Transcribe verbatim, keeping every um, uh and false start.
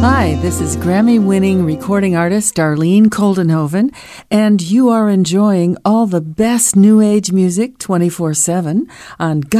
Hi, this is Grammy-winning recording artist Darlene Koldenhoven, and you are enjoying all the best New Age music twenty-four seven on